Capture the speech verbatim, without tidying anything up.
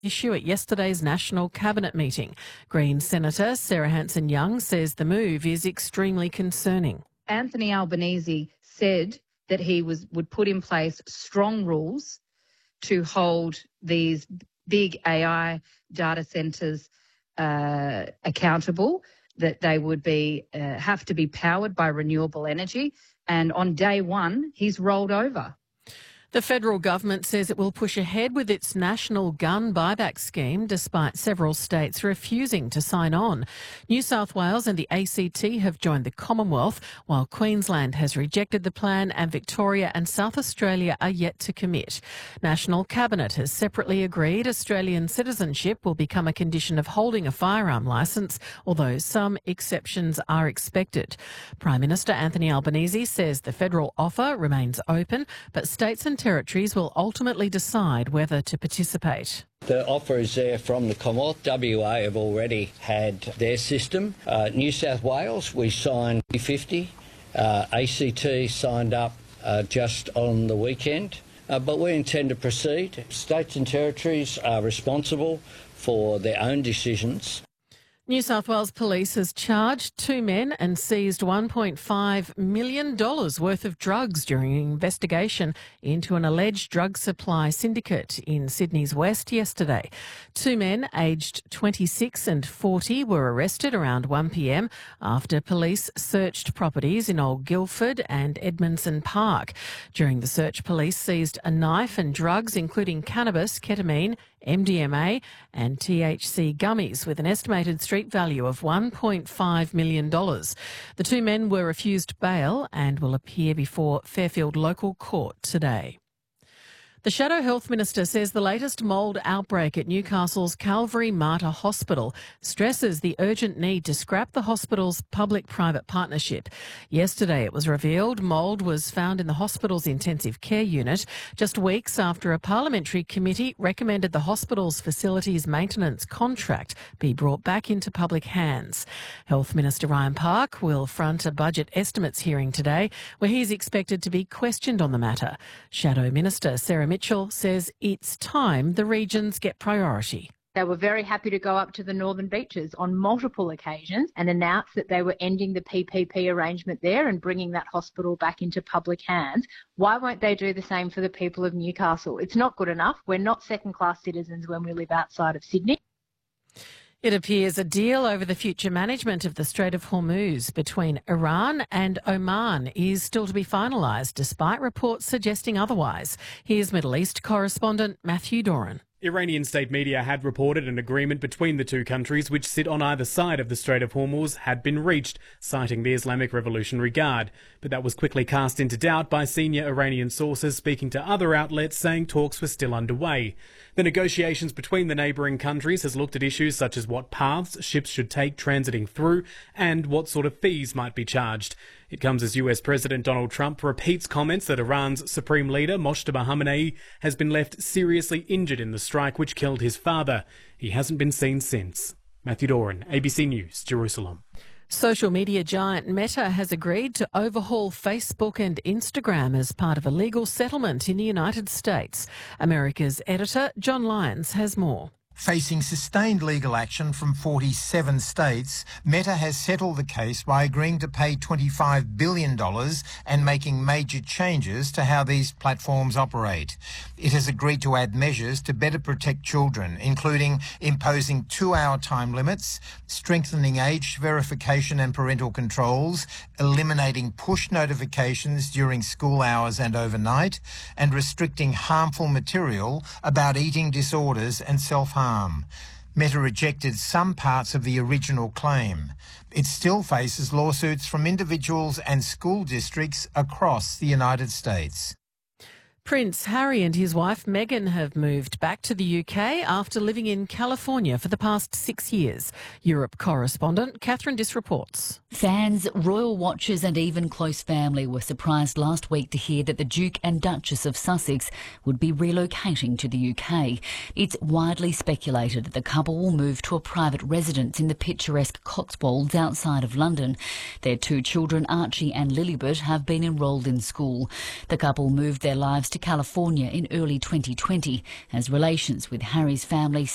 issue at yesterday's National Cabinet meeting. Green Senator Sarah Hanson-Young says the move is extremely concerning. Anthony Albanese said that he was would put in place strong rules to hold these big A I data centres uh, accountable, that they would be uh, have to be powered by renewable energy. And on day one, he's rolled over. The federal government says it will push ahead with its national gun buyback scheme despite several states refusing to sign on. New South Wales and the A C T have joined the Commonwealth, while Queensland has rejected the plan and Victoria and South Australia are yet to commit. National Cabinet has separately agreed Australian citizenship will become a condition of holding a firearm licence, although some exceptions are expected. Prime Minister Anthony Albanese says the federal offer remains open, but states and territories will ultimately decide whether to participate. The offer is there from the Commonwealth. W A have already had their system. Uh, New South Wales, we signed fifty. Uh, A C T signed up uh, just on the weekend. Uh, but we intend to proceed. States and territories are responsible for their own decisions. New South Wales Police has charged two men and seized one point five million dollars worth of drugs during an investigation into an alleged drug supply syndicate in Sydney's West yesterday. Two men aged twenty-six and forty were arrested around one p m after police searched properties in Old Guildford and Edmondson Park. During the search, police seized a knife and drugs including cannabis, ketamine, M D M A and T H C gummies with an estimated street value of one point five million dollars. The two men were refused bail and will appear before Fairfield Local Court today. The Shadow Health Minister says the latest mould outbreak at Newcastle's Calvary Mater Hospital stresses the urgent need to scrap the hospital's public-private partnership. Yesterday it was revealed mould was found in the hospital's intensive care unit just weeks after a parliamentary committee recommended the hospital's facilities maintenance contract be brought back into public hands. Health Minister Ryan Park will front a budget estimates hearing today where he is expected to be questioned on the matter. Shadow Minister Sarah Mitchell says it's time the regions get priority. They were very happy to go up to the Northern Beaches on multiple occasions and announce that they were ending the P P P arrangement there and bringing that hospital back into public hands. Why won't they do the same for the people of Newcastle? It's not good enough. We're not second-class citizens when we live outside of Sydney. It appears a deal over the future management of the Strait of Hormuz between Iran and Oman is still to be finalised, despite reports suggesting otherwise. Here's Middle East correspondent Matthew Doran. Iranian state media had reported an agreement between the two countries, which sit on either side of the Strait of Hormuz, had been reached, citing the Islamic Revolutionary Guard. But that was quickly cast into doubt by senior Iranian sources speaking to other outlets saying talks were still underway. The negotiations between the neighbouring countries has looked at issues such as what paths ships should take transiting through and what sort of fees might be charged. It comes as U S President Donald Trump repeats comments that Iran's supreme leader, Mojtaba Khamenei, has been left seriously injured in the strike which killed his father. He hasn't been seen since. Matthew Doran, A B C News, Jerusalem. Social media giant Meta has agreed to overhaul Facebook and Instagram as part of a legal settlement in the United States. America's editor, John Lyons, has more. Facing sustained legal action from forty-seven states, Meta has settled the case by agreeing to pay twenty-five billion dollars and making major changes to how these platforms operate. It has agreed to add measures to better protect children, including imposing two-hour time limits, strengthening age verification and parental controls, eliminating push notifications during school hours and overnight, and restricting harmful material about eating disorders and self-harm. Meta rejected some parts of the original claim. It still faces lawsuits from individuals and school districts across the United States. Prince Harry and his wife Meghan have moved back to the U K after living in California for the past six years. Europe correspondent Catherine Diss reports. Fans, royal watchers and even close family were surprised last week to hear that the Duke and Duchess of Sussex would be relocating to the U K. It's widely speculated that the couple will move to a private residence in the picturesque Cotswolds outside of London. Their two children, Archie and Lilibet, have been enrolled in school. The couple moved their lives to California in early twenty twenty as relations with Harry's family